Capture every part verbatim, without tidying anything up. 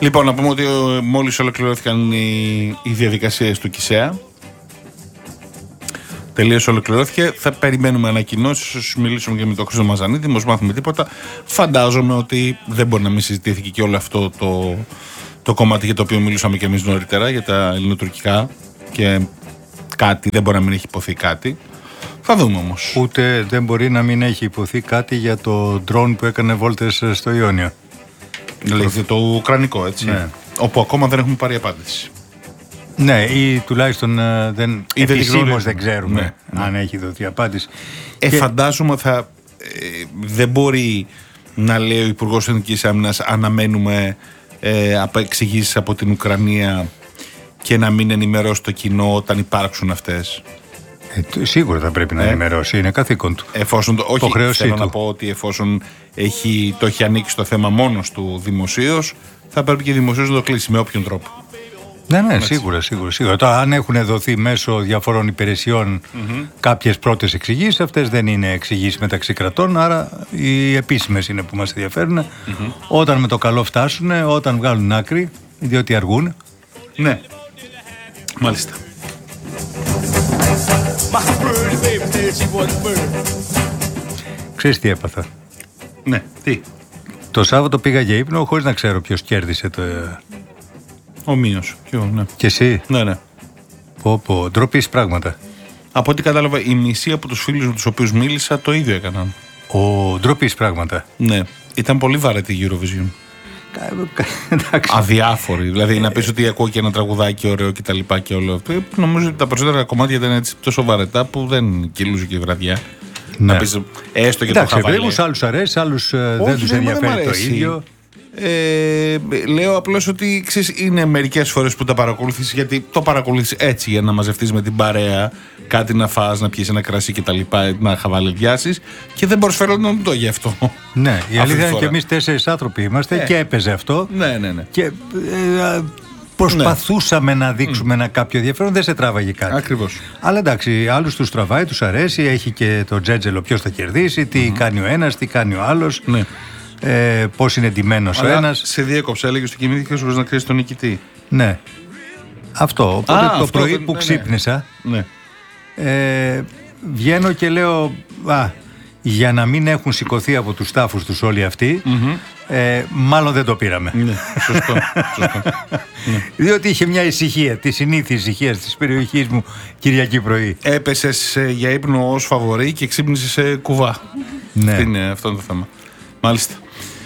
Λοιπόν, να πούμε ότι μόλις ολοκληρώθηκαν οι, οι διαδικασίες του ΚΙΣΕΑ. Τελείως ολοκληρώθηκε. Θα περιμένουμε ανακοινώσεις. Μιλήσουμε και με τον Χρήστο Μαζανίδη. Μόλις μάθουμε τίποτα. Φαντάζομαι ότι δεν μπορεί να μην συζητήθηκε και όλο αυτό το, το κομμάτι για το οποίο μιλούσαμε και εμείς νωρίτερα, για τα ελληνοτουρκικά. Και κάτι, δεν μπορεί να μην έχει υποθεί κάτι. Θα δούμε όμως. Ούτε δεν μπορεί να μην έχει υποθεί κάτι για το ντρόν που έκανε βόλτες στο Ιόνιο. Δηλαδή το ουκρανικό, έτσι. Ναι. Όπου ακόμα δεν έχουμε πάρει απάντηση. Ναι, ή τουλάχιστον uh, δεν, επισήμως δεν ξέρουμε ναι, ναι. αν έχει δοθεί απάντηση. Ε, και... Φαντάζομαι θα, ε, δεν μπορεί να λέει ο Υπουργός Εθνικής Άμυνας αναμένουμε ε, από εξηγήσεις από την Ουκρανία και να μην ενημερώσει το κοινό όταν υπάρξουν αυτές. Ε, σίγουρα θα πρέπει να ε, ενημερώσει, είναι καθήκον του. Εφόσον το, όχι, θέλω του. να πω ότι εφόσον έχει, το έχει ανοίξει το θέμα μόνος του δημοσίως, θα πρέπει και δημοσίως να το κλείσει με όποιον τρόπο. Ναι, ναι, σίγουρα, σίγουρα, σίγουρα. Τώρα, αν έχουν δοθεί μέσω διαφορών υπηρεσιών mm-hmm. κάποιες πρώτες εξηγήσεις, αυτές δεν είναι εξηγήσεις μεταξύ κρατών, άρα οι επίσημες είναι που μας ενδιαφέρουν. Mm-hmm. Όταν με το καλό φτάσουν, όταν βγάλουν άκρη, διότι αργούν. Ναι, μάλιστα. Ξέρεις τι έπαθα? Ναι, τι? Το Σάββατο πήγα για ύπνο χωρίς να ξέρω ποιος κέρδισε το... Ο Μίος. Ποιο, ναι. Και εσύ? Ναι, ναι. Πω πω, ντροπής πράγματα. Από ό,τι κατάλαβα, η μισή από τους φίλους με τους οποίους μίλησα το ίδιο έκαναν. Ο ντροπής πράγματα. Ναι. Ήταν πολύ βαρετή η Eurovision. Αδιάφορη. Δηλαδή να πεις ότι ακούω και ένα τραγουδάκι ωραίο και τα λοιπά και όλο αυτό. Νομίζω ότι τα περισσότερα κομμάτια ήταν έτσι τόσο βαρετά που δεν κυλούσε και η βραδιά. Ναι. Να πεις έστω και εντάξει, το χαβαλέ. Εντάξει, άλλους αρέσει, άλλους όχι, δεν τους ενδιαφέρει το ίδιο. Ε, λέω απλώς ότι ξέρεις, είναι μερικές φορές που τα παρακολουθείς, γιατί το παρακολουθείς έτσι για να μαζευτείς με την παρέα, κάτι να φας, να πιεις ένα κρασί και τα λοιπά, να χαβαλεδιάσεις και δεν προσφέρω να το γι' αυτό. Ναι, η αλήθεια είναι και εμείς τέσσερις άνθρωποι είμαστε ε. και έπαιζε αυτό. Ναι, ναι, ναι. Και ε, προσπαθούσαμε ναι. να δείξουμε mm. ένα κάποιο ενδιαφέρον, δεν σε τράβαγε κάτι. Ακριβώς. Αλλά εντάξει, άλλους τους τραβάει, τους αρέσει, έχει και το τζέτζελο ποιος θα κερδίσει, τι mm-hmm. κάνει ο ένας, τι κάνει ο άλλος. Ναι. Ε, πώς είναι εντυμένος ο ένας. Σε διέκοψε, έλεγε στο κοιμήθηκες χωρίς να ξέρεις τον νικητή. Ναι. Αυτό. Οπότε Α, το αυτό πρωί δεν, που ναι, ξύπνησα ναι. Ε, βγαίνω και λέω α, για να μην έχουν σηκωθεί από τους τάφους τους όλοι αυτοί mm-hmm. ε, μάλλον δεν το πήραμε. Ναι, σωστό, σωστό. Ναι. Διότι είχε μια ησυχία, τη συνήθεια ησυχία της περιοχής μου Κυριακή πρωί. Έπεσες για ύπνο ως φαβορί και ξύπνησες σε κουβά. Ναι. Αυτό είναι, αυτό είναι το θέμα. Μάλιστα.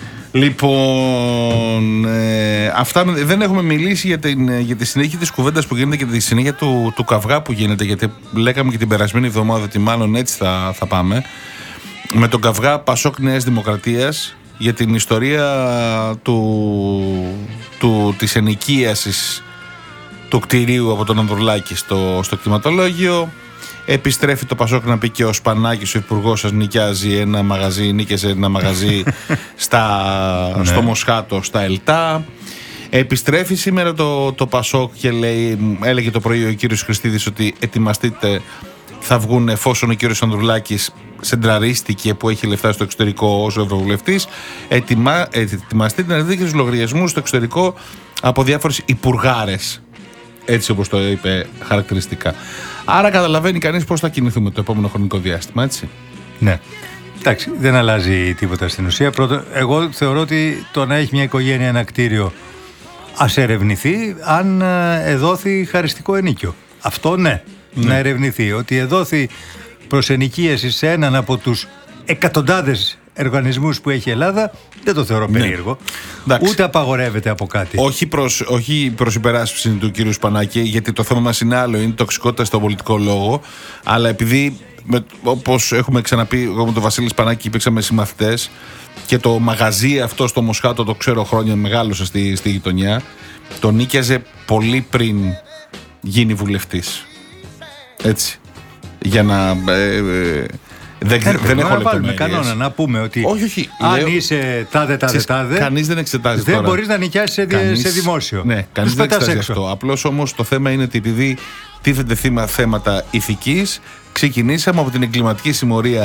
Λοιπόν, ε, αυτά δεν έχουμε μιλήσει για, την, για τη συνέχεια της κουβέντας που γίνεται και τη συνέχεια του, του καυγά που γίνεται, γιατί λέγαμε και την περασμένη εβδομάδα ότι μάλλον έτσι θα, θα πάμε, με τον καυγά Πασόκ Νέας Δημοκρατίας για την ιστορία του, του, της ενοικίασης του κτηρίου από τον Ανδρουλάκη στο, στο κτηματολόγιο. Επιστρέφει το Πασόκ να πει και ο Σπανάκης, ο υπουργός σας, νοικιάζει ένα μαγαζί, νίκησε ένα μαγαζί στα, στο Μοσχάτο, στα Ελτά. Επιστρέφει σήμερα το, το Πασόκ και λέει, έλεγε το πρωί ο κύριος Χριστίδης ότι ετοιμαστείτε, θα βγουν, εφόσον ο κύριος Ανδρουλάκης σεντραρίστηκε που έχει λεφτά στο εξωτερικό ως ευρωβουλευτής, ετοιμα, ετοιμαστείτε να δείτε τους λογαριασμούς στο εξωτερικό από διάφορες υπουργάρες. Έτσι όπως το είπε χαρακτηριστικά. Άρα καταλαβαίνει κανείς πώς θα κινηθούμε το επόμενο χρονικό διάστημα, έτσι. Ναι. Εντάξει, δεν αλλάζει τίποτα στην ουσία. Πρώτο, εγώ θεωρώ ότι το να έχει μια οικογένεια ένα κτίριο ας ερευνηθεί αν εδόθη χαριστικό ενίκιο. Αυτό ναι, ναι. να ερευνηθεί. Ότι εδόθη προς ενοικίαση σε έναν από τους εκατοντάδες οργανισμούς που έχει η Ελλάδα, δεν το θεωρώ ναι. περίεργο. Εντάξει. Ούτε απαγορεύεται από κάτι. Όχι προς, όχι προς υπεράσπιση του κύριου Σπανάκη, γιατί το θέμα μας είναι άλλο, είναι τοξικότητα στον πολιτικό λόγο. Αλλά επειδή, όπως έχουμε ξαναπεί, εγώ με τον Βασίλη Σπανάκη υπήρξαμε συμμαθητές και το μαγαζί αυτό στο Μοσχάτο το ξέρω χρόνια, μεγάλωσα στη, στη γειτονιά, τον νίκιαζε πολύ πριν γίνει βουλευτής. Έτσι. Για να. Ε, ε, Δεν, Έρχεται, δεν έχω να βάλουμε λεπτομέρειες. κανόνα να πούμε ότι όχι, όχι, αν λέω, είσαι τάδε τάδε τάδε, κανείς δεν εξετάζει δεν τώρα. μπορείς να νοικιάσεις σε, κανείς, σε δημόσιο. Ναι, κανείς δεν εξετάζει αυτό. Απλώς όμως το θέμα είναι ότι επειδή τίθενται θύμα θέματα ηθικής, ξεκινήσαμε από την εγκληματική συμμορία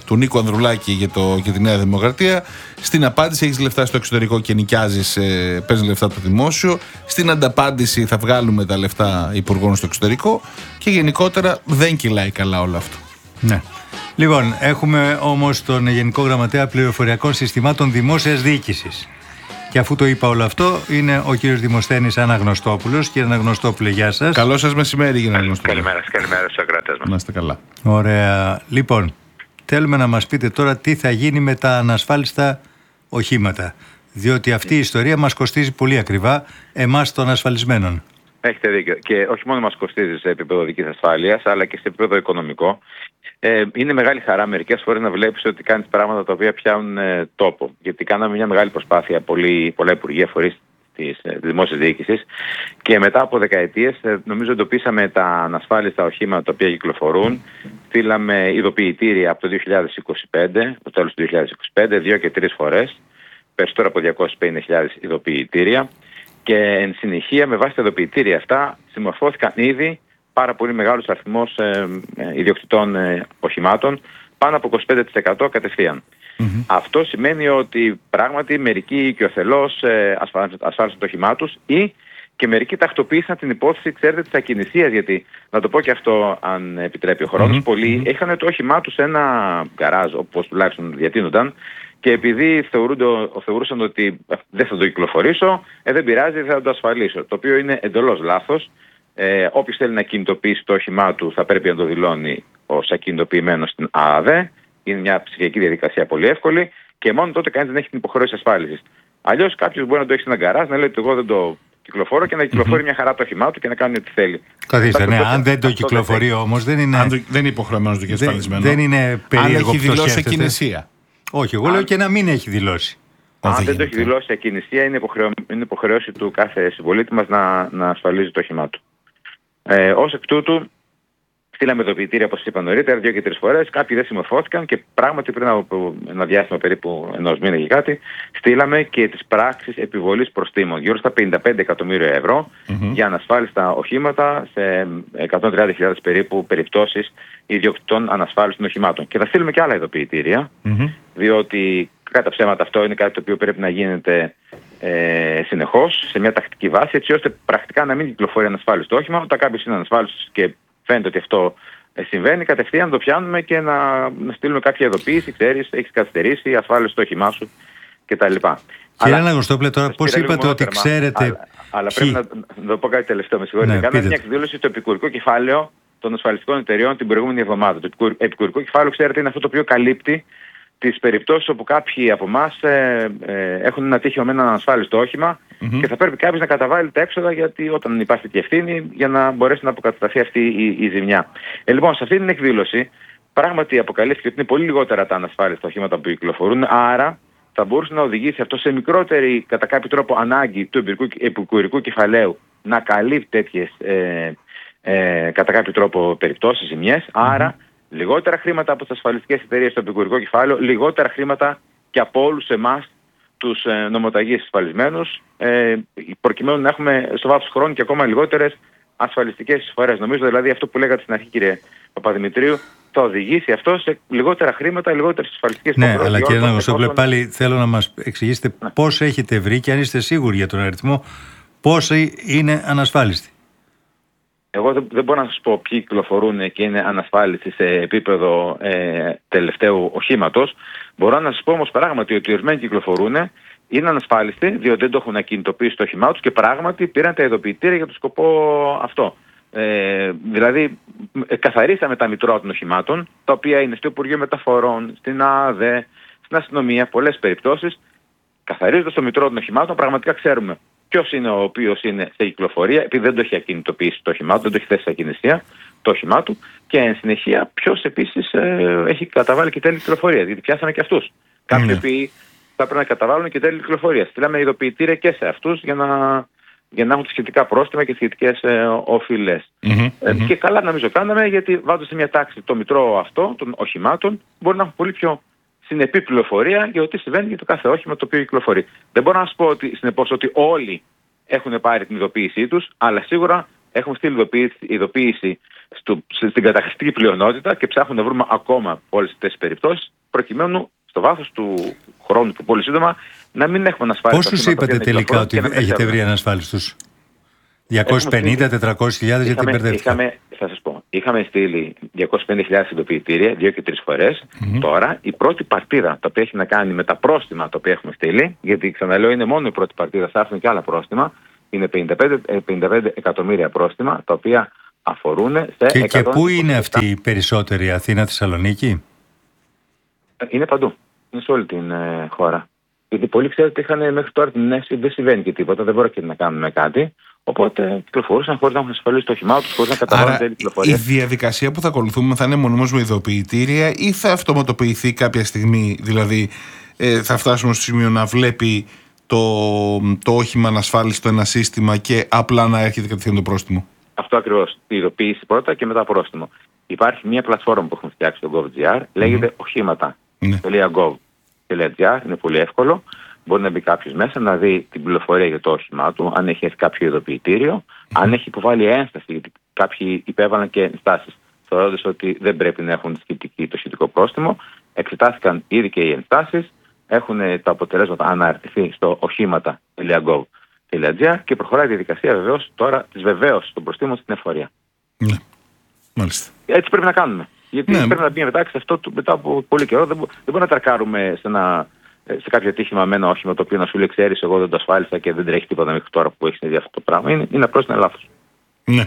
του Νίκου Ανδρουλάκη για, το, για τη Νέα Δημοκρατία. Στην απάντηση έχεις λεφτά στο εξωτερικό και νοικιάζεις, ε, παίρνεις λεφτά από το δημόσιο. Στην ανταπάντηση θα βγάλουμε τα λεφτά υπουργών στο εξωτερικό. Και γενικότερα δεν κυλάει καλά όλο αυτό. Ναι. Λοιπόν, έχουμε όμως τον Γενικό Γραμματέα Πληροφοριακών Συστημάτων Δημόσιας Διοίκησης. Και αφού το είπα όλο αυτό, είναι ο κύριος Δημοσθένης Αναγνωστόπουλος. Κύριε Αναγνωστόπουλε, γεια σας. Καλό σας μεσημέρι, κύριε Αναγνωστόπουλε. Καλημέρα σας, καλημέρα στους ακροατές μας. Να είστε καλά. Ωραία. Λοιπόν, θέλουμε να μας πείτε τώρα τι θα γίνει με τα ανασφάλιστα οχήματα. Διότι αυτή η ιστορία μας κοστίζει πολύ ακριβά, εμάς των ασφαλισμένων. Έχετε δίκιο. Και όχι μόνο μας κοστίζει σε επίπεδο δικής ασφάλειας, αλλά και σε επίπεδο οικονομικό. Ε, είναι μεγάλη χαρά μερικές φορές να βλέπεις ότι κάνεις πράγματα τα οποία πιάνουν ε, τόπο. Γιατί κάναμε μια μεγάλη προσπάθεια, πολλοί, πολλά υπουργεία, φορείς της, ε, της δημόσιας διοίκησης, και μετά από δεκαετίες ε, νομίζω εντοπίσαμε τα ανασφάλιστα οχήματα τα οποία κυκλοφορούν. Στείλαμε ειδοποιητήρια από το δύο χιλιάδες είκοσι πέντε, το τέλος του δύο χιλιάδες είκοσι πέντε, δύο και τρεις φορές, περισσότερο από διακόσιες πενήντα χιλιάδες ειδοποιητήρια. Και εν συνεχεία, με βάση τα ειδοποιητήρια αυτά, συμμορφώθηκαν ήδη πάρα πολύ μεγάλος αριθμός ε, ε, ιδιοκτητών ε, οχημάτων, πάνω από είκοσι πέντε τοις εκατό κατευθείαν. Mm-hmm. Αυτό σημαίνει ότι πράγματι μερικοί οικειοθελώς ε, ασφάλισαν το οχημά τους, ή και μερικοί τακτοποίησαν την υπόθεση, ξέρετε, της ακινησίας, γιατί, να το πω και αυτό αν επιτρέπει ο χρόνος, mm-hmm. πολλοί mm-hmm. είχαν το οχημά τους σε ένα γκαράζ, όπως τουλάχιστον διατείνονταν, και επειδή θεωρούσαν ότι δεν θα το κυκλοφορήσω, ε, δεν πειράζει, δεν θα το ασφαλίσω. Το οποίο είναι εντελώς λάθος. Ε, όποιος θέλει να κινητοποιήσει το όχημά του θα πρέπει να το δηλώνει ως ακινητοποιημένο στην ΑΑΔΕ. Είναι μια ψηφιακή διαδικασία πολύ εύκολη και μόνο τότε κανείς δεν έχει την υποχρέωση ασφάλισης. Αλλιώς κάποιος μπορεί να το έχει σε ένα γκαράζ, να λέει ότι εγώ δεν το κυκλοφορώ και να κυκλοφορεί mm-hmm. μια χαρά το όχημά του και να κάνει ό,τι θέλει. Καθίστε, ναι, αν δεν το κυκλοφορεί όμως δεν είναι. Αν το, δεν είναι υποχρεωμένος το και ασφαλισμένο. Δεν, δεν είναι περίεργο. Αν έχει δηλώσει ακινησία. Όχι, εγώ αν... λέω και να μην έχει δηλώσει. Αν δεν, δεν το έχει δηλώσει ακινησία, είναι, υποχρεω... είναι υποχρέωση του κάθε συμπολίτη μας να, να ασφαλίζει το όχημά του. Ε, ως εκ τούτου, στείλαμε ειδοποιητήρια, όπως είπα νωρίτερα, δύο και τρεις φορές. Κάποιοι δεν συμμορφώθηκαν και πράγματι πριν από ένα διάστημα περίπου ενός μήνα και κάτι, στείλαμε και τις πράξεις επιβολής προστίμων, γύρω στα πενήντα πέντε εκατομμύρια ευρώ mm-hmm. για ανασφάλιστα οχήματα σε εκατόν τριάντα χιλιάδες περίπου περιπτώσεις ιδιοκτητών ανασφάλιστων οχημάτων. Και θα στείλουμε και άλλα ειδοποιητήρια, mm-hmm. διότι κατά ψέματα αυτό είναι κάτι το οποίο πρέπει να γίνεται ε, συνεχώς, σε μια τακτική βάση, έτσι ώστε πρακτικά να μην κυκλοφορεί ανασφάλιστο όχημα. Όταν κάποιος είναι ανασφάλιστος και φαίνεται ότι αυτό ε, συμβαίνει, κατευθείαν να το πιάνουμε και να, να στείλουμε κάποια ειδοποίηση, ξέρεις, έχεις καθυστερήσει, ασφάλισε το όχημά σου κτλ. Κύριε Αναγνωστόπουλε, τώρα πώς είπατε ότι τέρμα, ξέρετε. Αλλά, αλλά πρέπει να, να το πω κάτι τελευταίο, με συγχωρείτε. Ναι, κάναμε μια εκδήλωση στο επικουρικό κεφάλαιο των ασφαλιστικών εταιριών την προηγούμενη εβδομάδα. Το επικουρικό κεφάλαιο, ξέρετε, είναι αυτό το οποίο καλύπτει τις περιπτώσεις όπου κάποιοι από εμάς ε, ε, έχουν ένα τύχημα με ένα ανασφάλιστο όχημα mm-hmm. και θα πρέπει κάποιος να καταβάλει τα έξοδα, γιατί όταν υπάρχει τέτοια ευθύνη, για να μπορέσει να αποκατασταθεί αυτή η, η ζημιά. Ε, λοιπόν, σε αυτή την εκδήλωση πράγματι αποκαλύφθηκε ότι είναι πολύ λιγότερα τα ανασφάλιστα οχήματα που κυκλοφορούν, άρα θα μπορούσε να οδηγήσει αυτό σε μικρότερη κατά κάποιο τρόπο ανάγκη του επικουρικού κεφαλαίου να καλύπτει τέτοιες ε, ε, κατά κάποιο τρόπο περιπτώσεις, ζημιές, mm-hmm. άρα λιγότερα χρήματα από τις ασφαλιστικές εταιρείες στο επικουρικό κεφάλαιο, λιγότερα χρήματα και από όλους εμάς τους ε, νομοταγείς ασφαλισμένους, ε, προκειμένου να έχουμε στο βάθος χρόνου και ακόμα λιγότερες ασφαλιστικές εισφορές. Νομίζω δηλαδή αυτό που λέγατε στην αρχή, κύριε Παπαδημητρίου, θα οδηγήσει αυτό σε λιγότερα χρήματα, λιγότερες ασφαλιστικές εισφορές. Ναι, αλλά κύριε Αναγνωστόπουλε, πάλι θέλω να μας εξηγήσετε ναι. πώς έχετε βρει και αν είστε σίγουροι για τον αριθμό, πόσοι είναι ανασφάλιστοι. Εγώ δεν, δεν μπορώ να σας πω ποιοι κυκλοφορούν και είναι ανασφάλιστοι σε επίπεδο ε, τελευταίου οχήματος. Μπορώ να σας πω όμως πράγματι ότι ορισμένοι κυκλοφορούν, είναι ανασφάλιστοι διότι δεν το έχουν ακινητοποιήσει το όχημά τους και πράγματι πήραν τα ειδοποιητήρια για τον σκοπό αυτό. Ε, δηλαδή καθαρίσαμε τα μητρώα των οχημάτων, τα οποία είναι στο Υπουργείο Μεταφορών, στην ΑΑΔΕ, στην αστυνομία, πολλές περιπτώσεις. Καθαρίζοντας το μητρώο των οχημάτων, πραγματικά ξέρουμε ποιος είναι ο οποίος είναι σε κυκλοφορία, επειδή δεν το έχει ακινητοποιήσει το όχημά του, δεν το έχει θέσει σε ακινησία το όχημά του, και εν συνεχεία ποιος επίσης ε, έχει καταβάλει και τέλη κυκλοφορίας, γιατί πιάσαμε και αυτούς. Mm. Κάποιοι οποίοι θα πρέπει να καταβάλουν και τέλη κυκλοφορίας. Στείλαμε ειδοποιητήρια και σε αυτούς για να, για να έχουν σχετικά πρόστιμα και σχετικές ε, οφειλές. Mm-hmm, ε, mm-hmm. Και καλά νομίζω κάναμε, γιατί βάζοντας σε μια τάξη το μητρό αυτό των οχημάτων, μπορεί να έχουν πολύ πιο συνεπή πληροφορία για το τι συμβαίνει για το κάθε όχημα το οποίο κυκλοφορεί. Δεν μπορώ να σας πω ότι, συνεπώς, ότι όλοι έχουν πάρει την ειδοποίησή τους, αλλά σίγουρα έχουν στείλει ειδοποίηση, ειδοποίηση στο, στην καταχρηστική πλειονότητα και ψάχνουμε να βρούμε ακόμα όλες αυτές τις περιπτώσεις, προκειμένου στο βάθος του χρόνου, που πολύ σύντομα, να μην έχουμε ανασφάλιστους. Πώς τους είπατε τελικά ότι έχετε βρει ανασφάλιστους? διακόσιες πενήντα με τετρακόσιες χιλιάδες, γιατί μπερδεύτηκα. Θα σας πω, είχαμε στείλει διακόσιες πενήντα χιλιάδες ειδοποιητήρια δύο και τρεις φορές. Mm-hmm. Τώρα η πρώτη παρτίδα, τα οποία έχει να κάνει με τα πρόστιμα τα οποία έχουμε στείλει, γιατί ξαναλέω είναι μόνο η πρώτη παρτίδα, θα έρθουν και άλλα πρόστιμα, είναι πενήντα πέντε εκατομμύρια πρόστιμα, τα οποία αφορούν σε και, εκατόν είκοσι επτά. Και πού είναι αυτή η περισσότερη, Αθήνα, Θεσσαλονίκη? Είναι παντού, είναι σε όλη την ε, χώρα. Γιατί πολλοί ξέρετε είχαν μέχρι τώρα την αίσθηση δεν συμβαίνει και τίποτα, δεν πρόκειται να κάνουμε κάτι. Οπότε κυκλοφορούσαν χωρίς να έχουν ασφαλίσει το όχημά τους, χωρίς να καταλάβουν τέλη κυκλοφορία. Η διαδικασία που θα ακολουθούμε θα είναι μονίμως με ειδοποιητήρια ή θα αυτοματοποιηθεί κάποια στιγμή? Δηλαδή ε, θα φτάσουμε στο σημείο να βλέπει το, το όχημα ανασφάλιστο ένα σύστημα και απλά να έρχεται κατευθείαν το πρόστιμο? Αυτό ακριβώς. Η ειδοποίηση πρώτα και μετά πρόστιμο. Υπάρχει μια πλατφόρμα που έχουμε φτιάξει στο gov.gr, λέγεται mm-hmm. οχήματα τελεία gov τελεία gr, είναι πολύ εύκολο. Μπορεί να μπει κάποιος μέσα να δει την πληροφορία για το όχημά του, αν έχει έρθει κάποιο ειδοποιητήριο, mm-hmm. αν έχει υποβάλει ένσταση, γιατί κάποιοι υπέβαλαν και ενστάσεις, θεωρώντας ότι δεν πρέπει να έχουν το σχετικό πρόστιμο. Εξετάστηκαν ήδη και οι ενστάσεις, έχουν τα αποτελέσματα αναρτηθεί στο οχήματα τελεία gov τελεία gr και προχωράει η διαδικασία βεβαίως τώρα της βεβαίωσης των προστίμων στην εφορία. Ναι, μάλιστα. Έτσι πρέπει να κάνουμε. Γιατί ναι. πρέπει να μπει μετά σε αυτό μετά από πολύ καιρό. Δεν, μπο, δεν μπορούμε να τρακάρουμε σε ένα. σε κάποιο ατύχημα με ένα όχημα το οποίο να σου λέει ξέρεις εγώ δεν το ασφάλισα και δεν τρέχει τίποτα μέχρι τώρα που έχει συνδυάσει αυτό το πράγμα. Είναι, είναι απλώς ένα λάθος. Ναι.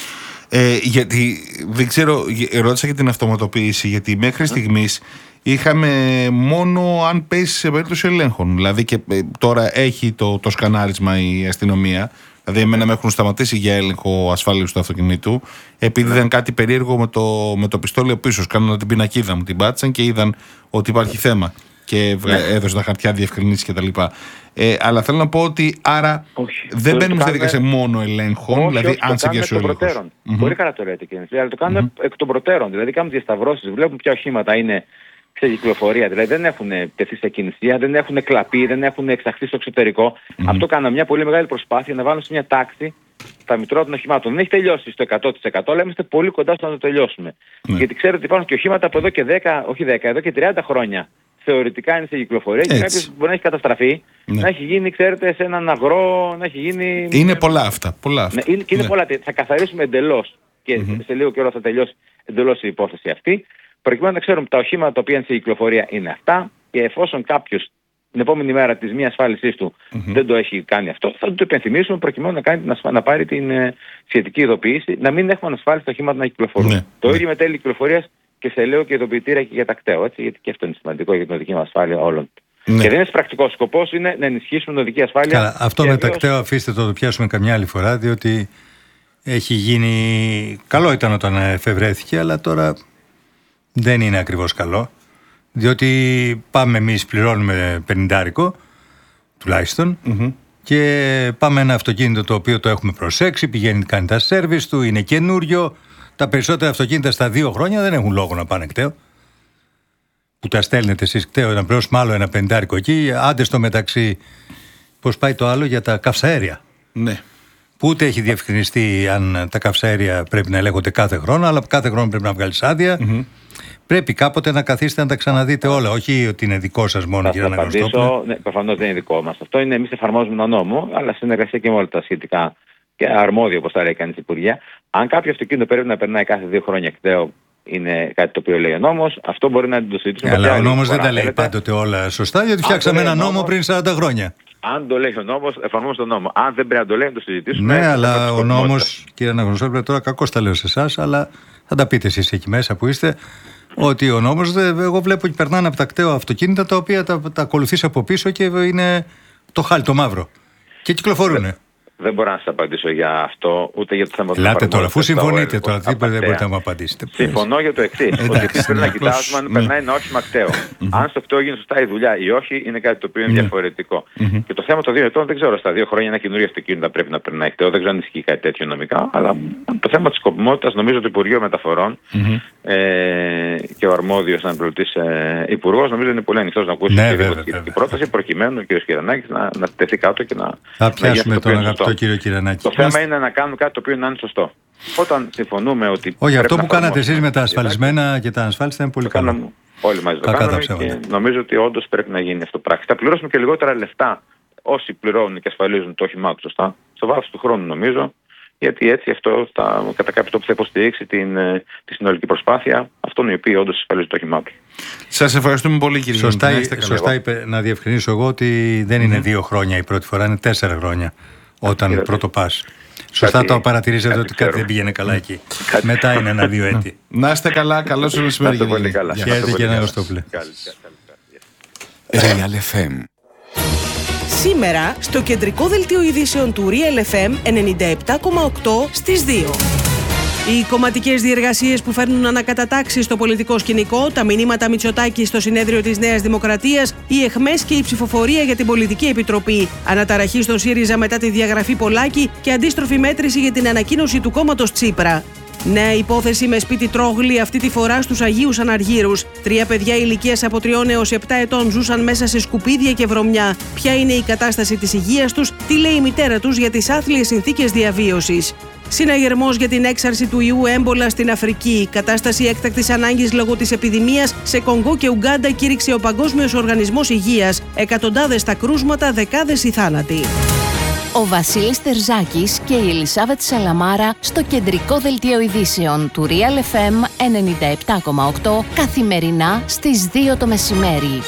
Ε, γιατί δεν ξέρω, ρώτησα για την αυτοματοποίηση, γιατί μέχρι στιγμής είχαμε μόνο αν πέσει σε περίπτωση ελέγχων. Δηλαδή και ε, τώρα έχει το, το σκανάρισμα η αστυνομία. Δηλαδή, εμένα με έχουν σταματήσει για έλεγχο ασφάλειας του αυτοκινήτου, επειδή είδαν κάτι περίεργο με το, με το πιστόλιο πίσω. Κάνανε την πινακίδα μου, την πάτησαν και είδαν ότι υπάρχει θέμα. Και έδωσε τα χαρτιά διευκρινήσεις κτλ. Ε, αλλά θέλω να πω ότι άρα όχι, δεν μπαίνουμε στη διαδικασία μόνο ελέγχων, όχι, δηλαδή όχι, αν σε πιάσει ο έλεγχος. Mm-hmm. Πολύ καλά το λέτε, κύριε, αλλά το κάνουμε mm-hmm. εκ των προτέρων. Δηλαδή, κάνουμε διασταυρώσεις, βλέπουμε ποια οχήματα είναι σε κυκλοφορία. Δηλαδή, δεν έχουν τεθεί σε κινησία, δεν έχουν κλαπεί, δεν έχουν εξαχθεί στο εξωτερικό. Mm-hmm. Αυτό κάναμε μια πολύ μεγάλη προσπάθεια να βάλουμε σε μια τάξη τα μητρώα των οχημάτων. Δεν έχει τελειώσει στο εκατό τοις εκατό, αλλά είμαστε πολύ κοντά στο να το τελειώσουμε. Mm-hmm. Γιατί ξέρετε ότι υπάρχουν και οχήματα από εδώ και δέκα, όχι δέκα, εδώ και τριάντα χρόνια. Θεωρητικά είναι σε κυκλοφορία και κάποιος μπορεί να έχει καταστραφεί, ναι. να έχει γίνει, ξέρετε, σε έναν αγρό, να έχει γίνει. Είναι πολλά αυτά. Πολλά αυτά. Ναι, είναι, και είναι ναι. πολλά. Θα καθαρίσουμε εντελώς και mm-hmm. σε λίγο καιρό θα τελειώσει εντελώς η υπόθεση αυτή, προκειμένου να ξέρουμε τα οχήματα τα οποία είναι σε κυκλοφορία είναι αυτά και εφόσον κάποιος την επόμενη μέρα της μη ασφάλισής του mm-hmm. δεν το έχει κάνει αυτό, θα του το υπενθυμίσουμε προκειμένου να, κάνει, να, να πάρει την ε, σχετική ειδοποίηση, να μην έχουμε ανασφάλιστα οχήματα να κυκλοφορούν. Ναι. Το ναι. ίδιο με τέλη κυκλοφορίας. Και σε λέω και ειδοποιητήρια και για τα κταίο, έτσι, γιατί και αυτό είναι σημαντικό για την οδική μας ασφάλεια όλων. Ναι. Και δεν είναι πρακτικός σκοπός, είναι να ενισχύσουμε την οδική ασφάλεια. Καλά, αυτό με τα κταίο αφήστε το, το πιάσουμε καμιά άλλη φορά, διότι έχει γίνει. Καλό ήταν όταν εφευρέθηκε, αλλά τώρα δεν είναι ακριβώς καλό. Διότι πάμε εμείς, πληρώνουμε πενηντάρικο, τουλάχιστον, mm-hmm. και πάμε ένα αυτοκίνητο το οποίο το έχουμε προσέξει, πηγαίνει, κάνει τα σέρβις του, είναι καινούριο. Τα περισσότερα αυτοκίνητα στα δύο χρόνια δεν έχουν λόγο να πάνε κταίο. Που τα στέλνετε εσείς κταίο, να πληρώσουμε άλλο ένα πεντάρικο εκεί. Άντε στο μεταξύ, πώς πάει το άλλο για τα καυσαέρια. Ναι. Που ούτε έχει διευκρινιστεί αν τα καυσαέρια πρέπει να ελέγχονται κάθε χρόνο, αλλά κάθε χρόνο πρέπει να βγάλεις άδεια. Mm-hmm. Πρέπει κάποτε να καθίσετε να τα ξαναδείτε όλα. Όχι ότι είναι δικό σας μόνο, κύριε Αναγνωστόπουλε. Ναι, προφανώς δεν είναι δικό μας. Αυτό είναι εμείς εφαρμόζουμε ένα νόμο, αλλά συνεργασία και με όλα τα σχετικά. Και αρμόδιο, όπως τα λέει κανείς Υπουργεία. Αν κάποιο αυτοκίνητο πρέπει να περνάει κάθε δύο χρόνια κταίο, είναι κάτι το οποίο λέει ο νόμος, αυτό μπορεί να το συζητήσουμε. Αλλά ο νόμος δεν τα λέει πάντοτε όλα σωστά, γιατί φτιάξαμε ένα νόμο νόμος, πριν σαράντα χρόνια. Αν το λέει ο νόμος, εφαρμόζουμε τον νόμο. Αν δεν πρέπει να το λέει, να το συζητήσουμε. Ναι, αλλά ο νόμος, κύριε Αναγνωστόπουλε, τώρα κακώς τα λέω σε εσάς, αλλά θα τα πείτε εσείς εκεί μέσα που είστε, ότι ο νόμος, εγώ βλέπω ότι περνάνε από τα κταίο αυτοκίνητα τα οποία τα, τα ακολουθείς από πίσω και είναι το χάλι το μαύρο. Και κυκλοφορούν. Δεν μπορώ να σας απαντήσω για αυτό, ούτε για το θέμα του. Ελάτε τώρα, αφού συμφωνείτε τώρα, δεν μπορείτε να μου απαντήσετε. Συμφωνώ για το εξής, ότι πρέπει να κοιτάζουμε αν περνάει ένα όχημα κταίο. Αν στο κταίο γίνει σωστά η δουλειά ή όχι, είναι κάτι το οποίο είναι διαφορετικό. Και το θέμα των δύο ετών δεν ξέρω, στα δύο χρόνια ένα καινούριο αυτοκίνητο πρέπει να περνάει κταίο, δεν ξέρω αν ισχύει κάτι τέτοιο νομικά, αλλά το θέμα της σκοπιμότητας νομίζω το Υπουργείο Μεταφορών και ο αρμόδιος αναπληρωτής υπουργός νομίζω είναι πολύ ανοιχτός να ακούσει την πρόταση προκειμένου ο κ. Κυρανάκης να τεθεί κάτω και να. Θα πιάσουμε τον αγαπητό κύριο Κυρανάκη. Το θέμα είναι να κάνουμε κάτι το οποίο να είναι σωστό. Όταν συμφωνούμε ότι. Όχι, αυτό που κάνατε εσείς με τα ασφαλισμένα και τα ανασφάλιστα είναι πολύ καλό. Κάναμε, όλοι μαζί το κάναμε και νομίζω ότι όντως πρέπει να γίνει αυτό το πράγμα. Θα πληρώσουμε και λιγότερα λεφτά όσοι πληρώνουν και ασφαλίζουν το όχημά τους σωστά, στο βάθος του χρόνου νομίζω. Γιατί έτσι αυτό θα, κατά κάποιο τρόπο θα υποστηρίξει την, τη συνολική προσπάθεια αυτών οι οποίοι όντως ασφαλίζουν το όχημά του. Σας ευχαριστούμε πολύ, κύριε Σωστά, σωστά είπε, να διευκρινίσω εγώ ότι δεν είναι mm-hmm. δύο χρόνια η πρώτη φορά, είναι τέσσερα χρόνια όταν Κύριε πρώτο πας. Σωστά κάτι, το παρατηρήσατε ότι κάτι δεν πήγαινε καλά εκεί. Κάτι... Μετά είναι ένα-δύο έτη. Να είστε καλά, καλώς ήρθατε μεσημέρι. Να είστε πολύ καλά. Χαίρετε και ένα Αγωστόπουλε. Real εφ εμ. Σήμερα στο κεντρικό δελτίο ειδήσεων του Real εφ εμ ενενήντα επτά κόμμα οκτώ στις δύο. Οι κομματικές διεργασίες που φέρνουν ανακατατάξεις στο πολιτικό σκηνικό, τα μηνύματα Μητσοτάκη στο συνέδριο της Νέας Δημοκρατίας, οι αιχμές και η ψηφοφορία για την Πολιτική Επιτροπή, αναταραχή στον ΣΥΡΙΖΑ μετά τη διαγραφή Πολάκη και αντίστροφη μέτρηση για την ανακοίνωση του κόμματος Τσίπρα. Νέα υπόθεση με σπίτι Τρόγλη, αυτή τη φορά στους Αγίους Αναργύρους. Τρία παιδιά ηλικίας από τριών έως επτά ετών ζούσαν μέσα σε σκουπίδια και βρωμιά. Ποια είναι η κατάσταση της υγείας τους, τι λέει η μητέρα τους για τις άθλιες συνθήκες διαβίωσης. Συναγερμός για την έξαρση του ιού έμπολα στην Αφρική. Κατάσταση έκτακτης ανάγκης λόγω της επιδημίας σε Κονγκό και Ουγκάντα κήρυξε ο Παγκόσμιος Οργανισμός Υγείας. Εκατοντάδες τα κρούσματα, δεκάδες οι θάνατοι. Ο Βασίλης Τερζάκης και η Ελισάβετ Σαλαμάρα στο κεντρικό δελτίο ειδήσεων του Real εφ εμ ενενήντα επτά κόμμα οκτώ καθημερινά στις δύο το μεσημέρι.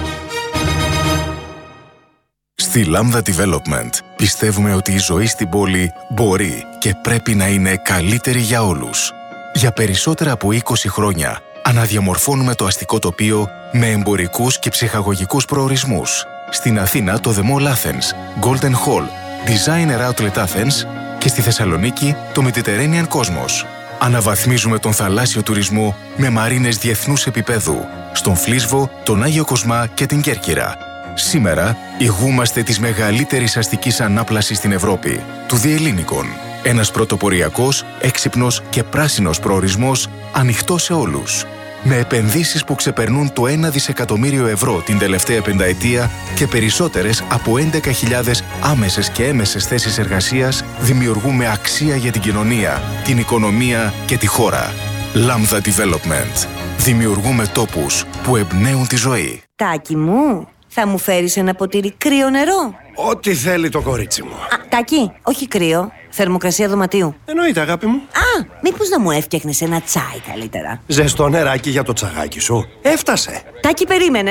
Στη Lambda Development πιστεύουμε ότι η ζωή στην πόλη μπορεί και πρέπει να είναι καλύτερη για όλους. Για περισσότερα από είκοσι χρόνια αναδιαμορφώνουμε το αστικό τοπίο με εμπορικούς και ψυχαγωγικούς προορισμούς. Στην Αθήνα το The Mall Athens, Golden Hall, Designer Outlet Athens και στη Θεσσαλονίκη το Mediterranean Cosmos. Αναβαθμίζουμε τον θαλάσσιο τουρισμό με μαρίνες διεθνούς επίπεδου, στον Φλίσβο, τον Άγιο Κοσμά και την Κέρκυρα. Σήμερα ηγούμαστε της μεγαλύτερης αστικής ανάπλασης στην Ευρώπη, του Διελλήνικων. Ένας πρωτοποριακός, έξυπνος και πράσινος προορισμός ανοιχτός σε όλους. Με επενδύσεις που ξεπερνούν το ένα δισεκατομμύριο ευρώ την τελευταία πενταετία και περισσότερες από έντεκα χιλιάδες άμεσες και έμεσες θέσεις εργασίας, δημιουργούμε αξία για την κοινωνία, την οικονομία και τη χώρα. Lambda Development. Δημιουργούμε τόπους που εμπνέουν τη ζωή. Τάκη μου, θα μου φέρεις ένα ποτήρι κρύο νερό? Ό,τι θέλει το κορίτσι μου. Α, Τάκη, όχι κρύο. Θερμοκρασία δωματίου. Εννοείται, αγάπη μου. Α, μήπως να μου έφτιαχνες ένα τσάι καλύτερα? Ζεστό νεράκι για το τσαγάκι σου. Έφτασε. Τάκη, περίμενε.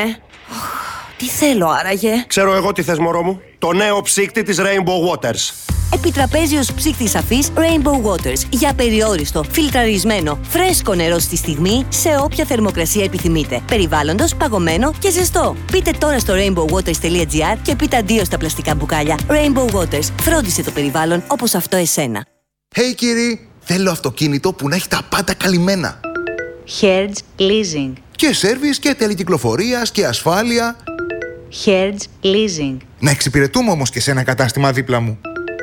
Τι θέλω άραγε? Ξέρω εγώ τι θες, μωρό μου. Το νέο ψύκτη της Rainbow Waters. Επιτραπέζιος ψύκτης αφής Rainbow Waters. Για περιόριστο, φιλτραρισμένο, φρέσκο νερό στη στιγμή, σε όποια θερμοκρασία επιθυμείτε. Περιβάλλοντος, παγωμένο και ζεστό. Μπείτε τώρα στο rainbow waters τελεία gr και πείτε αντίο στα πλαστικά μπουκάλια. Rainbow Waters. Φρόντισε το περιβάλλον όπως αυτό εσένα. Hey κύριε, θέλω αυτοκίνητο που να έχει τα πάντα καλυμμένα. Hertz Leasing. Και σέρβις και τελεκυκλοφορίας και ασφάλεια. Hertz Leasing. Να εξυπηρετούμε όμως και σε ένα κατάστημα δίπλα μου.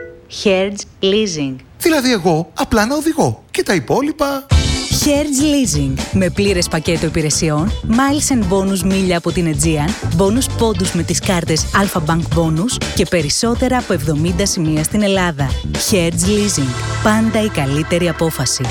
Hertz Leasing. Δηλαδή εγώ απλά να οδηγώ και τα υπόλοιπα... Hertz Leasing. Με πλήρες πακέτο υπηρεσιών, miles and bonus μίλια από την Aegean, bonus πόντους με τις κάρτες Alpha Bank Bonus και περισσότερα από εβδομήντα σημεία στην Ελλάδα. Hertz Leasing. Πάντα η καλύτερη απόφαση.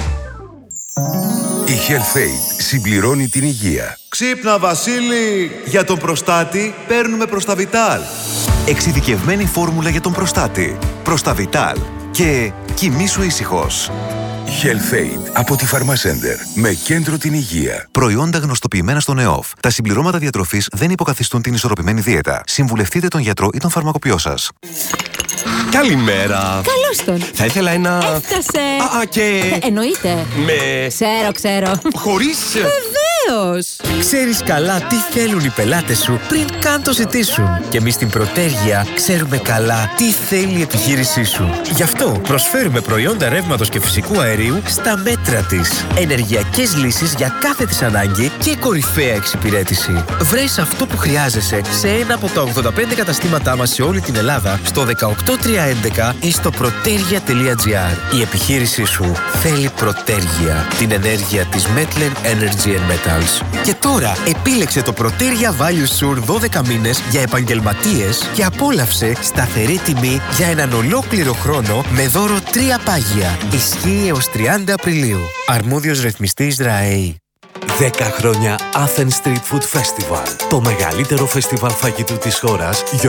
Η HealthAid συμπληρώνει την υγεία. Ξύπνα Βασίλη! Για τον προστάτη παίρνουμε Προσταβιτάλ. Εξειδικευμένη φόρμουλα για τον προστάτη. Προσταβιτάλ. Και κοιμήσου ήσυχος. HealthAid από τη Pharmacenter με κέντρο την υγεία. Προϊόντα γνωστοποιημένα στον ΕΟΦ. Τα συμπληρώματα διατροφής δεν υποκαθιστούν την ισορροπημένη δίαιτα. Συμβουλευτείτε τον γιατρό ή τον φαρμακοποιό σας. Καλημέρα. Καλώς τον. Θα ήθελα ένα... Έφτασε. Α, και... Ε, εννοείται. Με... Ξέρω, ξέρω. Χωρίς... Βεβαίως. Ξέρεις καλά τι θέλουν οι πελάτες σου πριν καν το ζητήσουν. Και εμείς στην Πρωτέργεια ξέρουμε καλά τι θέλει η επιχείρησή σου. Γι' αυτό προσφέρουμε προϊόντα ρεύματος και φυσικού αερίου στα μέτρα της. Ενεργειακές λύσεις για κάθε της ανάγκη και κορυφαία εξυπηρέτηση. Βρες αυτό που χρειάζεσαι σε ένα από τα ογδόντα πέντε καταστήματά μας σε όλη την Ελλάδα, στο δεκαοκτώ τριακόσια έντεκα ή στο protergia τελεία gr. Η επιχείρησή σου θέλει Πρωτέργεια. Την ενέργεια της Metlen Energy and Metals. Chemicals. Και τώρα επίλεξε το Proteria Value Sur δώδεκα μήνες για επαγγελματίες και απόλαυσε σταθερή τιμή για έναν ολόκληρο χρόνο με δώρο τρία πάγια. Ισχύει έως τριάντα Απριλίου. Αρμόδιος ρυθμιστής ΡΑΕΗ. δέκα χρόνια Athens Street Food Festival. Το μεγαλύτερο φεστιβάλ φαγητού της χώρας